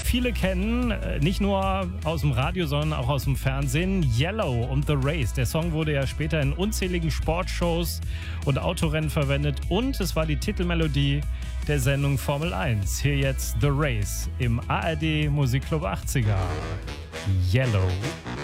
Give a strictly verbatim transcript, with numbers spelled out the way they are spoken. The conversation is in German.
viele kennen, nicht nur aus dem Radio, sondern auch aus dem Fernsehen. Yellow und The Race. Der Song wurde ja später in unzähligen Sportshows und Autorennen verwendet und es war die Titelmelodie der Sendung Formel eins. Hier jetzt The Race im A R D Musikclub achtziger. Yellow.